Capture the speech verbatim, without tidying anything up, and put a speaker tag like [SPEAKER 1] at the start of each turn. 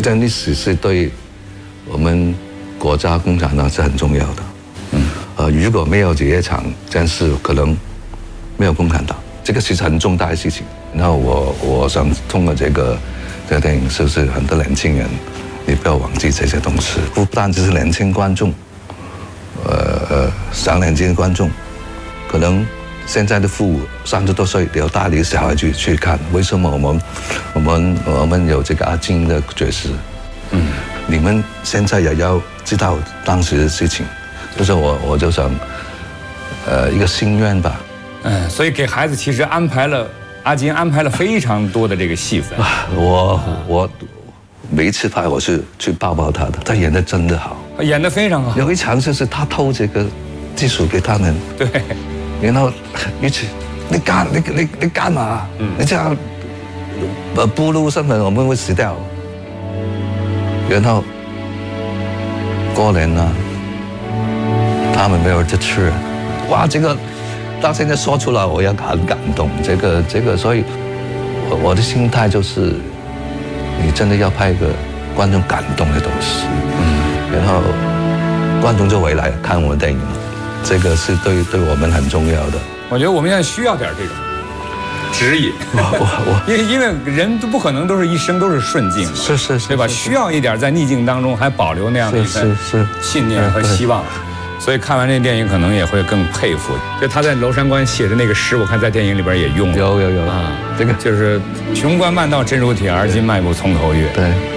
[SPEAKER 1] 段历史是对我们国家共产党是很重要的。嗯，呃，如果没有这一场战事，可能没有共产党，这个是很重大的事情。然后我我想通过这个这个电影，是不是很多年轻人，你不要忘记这些东西，不单只是年轻观众，呃呃，上年纪的观众，可能现在的父母三十多岁要带你的小孩去去看，为什么我们我们我们有这个阿金的角色？嗯，你们现在也要知道当时的事情，就是我我就想，呃，一个心愿吧。
[SPEAKER 2] 嗯，所以给孩子其实安排了阿金安排了非常多的这个戏份。
[SPEAKER 1] 我我每一次拍我是去抱抱他的，他演得真的好，
[SPEAKER 2] 演得非常好。
[SPEAKER 1] 有一场就是他偷这个技术给他们，
[SPEAKER 2] 对，
[SPEAKER 1] 然后一直你干你你你干嘛？嗯，你这样呃暴露身份，我们会死掉。然后过年了，他们没有得吃，哇，这个到现在说出来我也很感动。这个这个，所以我我的心态就是，你真的要拍一个观众感动的东西，嗯，然后观众就回来看我们电影了，这个是对对我们很重要的。
[SPEAKER 2] 我觉得我们现在需要点这种指引，我我因为因为人都不可能都是一生都是顺境，
[SPEAKER 1] 是是是，
[SPEAKER 2] 对吧？需要一点在逆境当中还保留那样的一份信念和希望。所以看完这电影可能也会更佩服。就他在娄山关写的那个诗，我看在电影里边也用了。
[SPEAKER 1] 有有有
[SPEAKER 2] 啊，这个就是“穷关漫道真如铁，而今迈步从头越”。
[SPEAKER 1] 对。